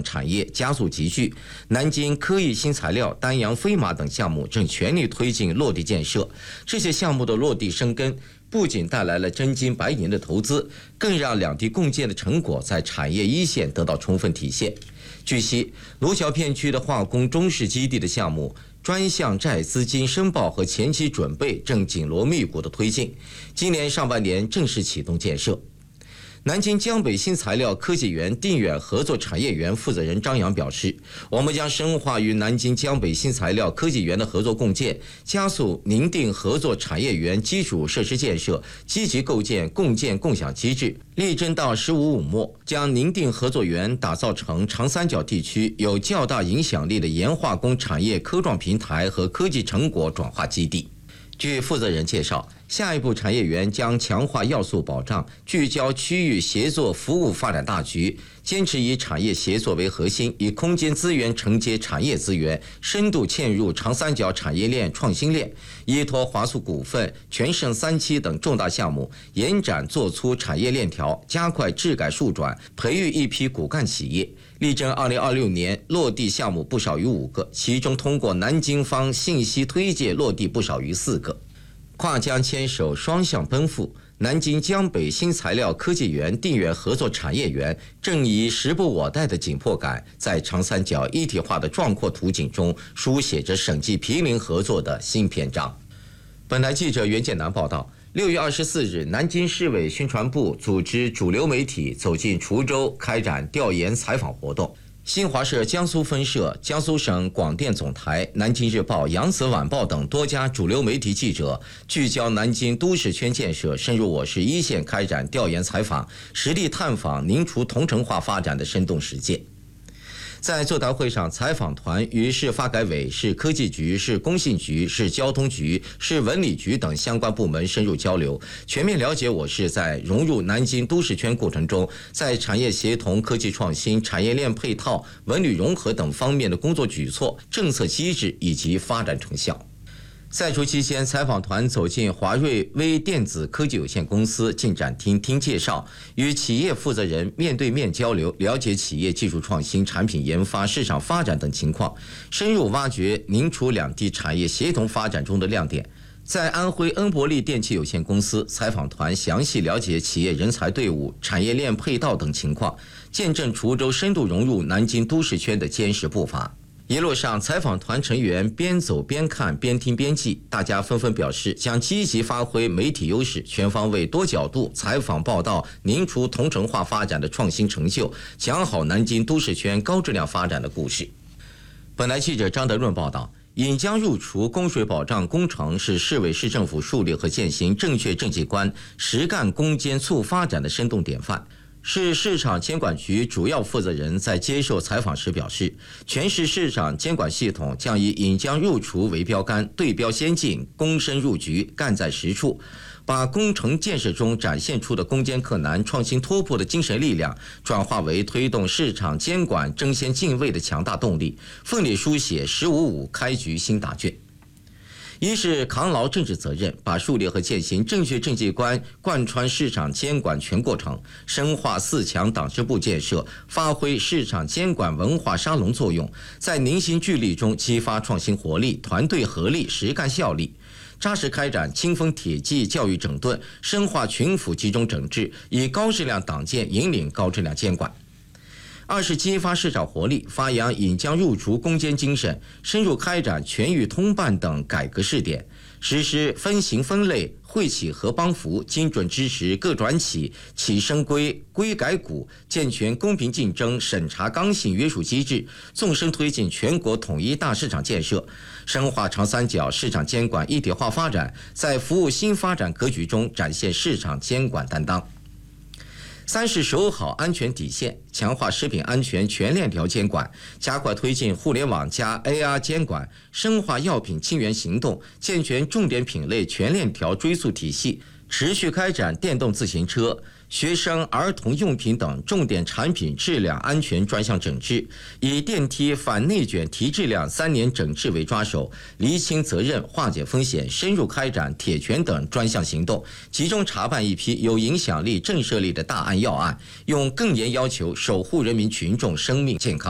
等产业加速集聚，南京科艺新材料、丹阳飞马等项目正全力推进落地建设。这些项目的落地生根，不仅带来了真金白银的投资，更让两地共建的成果在产业一线得到充分体现。据悉，罗桥片区的化工中试基地的项目专项债资金申报和前期准备正紧锣密鼓地推进，今年上半年正式启动建设。南京江北新材料科技园定远合作产业园负责人张扬表示，我们将深化与南京江北新材料科技园的合作共建，加速拟定合作产业园基础设施建设，积极构建共建共享机制，力争到15-5末，将拟定合作园打造成长三角地区有较大影响力的研化工产业科创平台和科技成果转化基地。据负责人介绍，下一步产业园将强化要素保障，聚焦区域协作服务发展大局，坚持以产业协作为核心，以空间资源承接产业资源，深度嵌入长三角产业链创新链，依托华塑股份、全盛三期等重大项目，延展做粗产业链条，加快治改数转，培育一批骨干企业。力争2026年落地项目不少于5个，其中通过南京方信息推介落地不少于4个。跨江牵手，双向奔赴，南京江北新材料科技园定远合作产业园正以时不我待的紧迫感，在长三角一体化的壮阔图景中书写着省际毗邻合作的新篇章。本台记者袁建南报道，6月24日，南京市委宣传部组织主流媒体走进滁州，开展调研采访活动。新华社江苏分社、江苏省广电总台、南京日报、扬子晚报等多家主流媒体记者聚焦南京都市圈建设，深入我市一线开展调研采访，实地探访宁滁同城化发展的生动实践。在座谈会上，采访团与市发改委、市科技局、市工信局、市交通局、市文旅局等相关部门深入交流，全面了解我市在融入南京都市圈过程中，在产业协同、科技创新、产业链配套、文旅融合等方面的工作举措、政策机制以及发展成效。赛出期间，采访团走进华瑞微电子科技有限公司进展厅听介绍，与企业负责人面对面交流，了解企业技术创新、产品研发、市场发展等情况，深入挖掘宁滁两地产业协同发展中的亮点。在安徽恩博利电器有限公司，采访团详细了解企业人才队伍、产业链配套等情况，见证滁州深度融入南京都市圈的坚实步伐。一路上，采访团成员边走边看，边听边记，大家纷纷表示将积极发挥媒体优势，全方位多角度采访报道宁滁同城化发展的创新成就，讲好南京都市圈高质量发展的故事。本台记者张德润报道，引江入滁供水保障工程是市委市政府树立和践行正确政绩观、实干攻坚促发展的生动典范。市市场监管局主要负责人在接受采访时表示，全市市场监管系统将以引江入滁为标杆，对标先进，躬身入局，干在实处，把工程建设中展现出的攻坚克难、创新突破的精神力量，转化为推动市场监管争先进卫的强大动力，奋力书写15-5开局新答卷。一是扛牢政治责任，把树立和践行正确政绩观贯穿市场监管全过程，深化4强党支部建设，发挥市场监管文化沙龙作用，在凝心聚力中激发创新活力、团队合力、实干效力，扎实开展清风铁骑教育整顿，深化群府集中整治，以高质量党建引领高质量监管。二是激发市场活力，发扬引江入滁攻坚精神，深入开展全域通办等改革试点，实施分型分类、惠企合帮扶，精准支持各转企、企升规、规改股，健全公平竞争审查刚性约束机制，纵深推进全国统一大市场建设，深化长三角市场监管一体化发展，在服务新发展格局中展现市场监管担当。三是守好安全底线，强化食品安全全链条监管，加快推进互联网加 AR 监管，深化药品清源行动，健全重点品类全链条追溯体系，持续开展电动自行车、学生儿童用品等重点产品质量安全专项整治，以电梯反内卷提质量3年整治为抓手，厘清责任、化解风险，深入开展铁拳等专项行动，集中查办一批有影响力、震慑力的大案要案，用更严要求守护人民群众生命健康。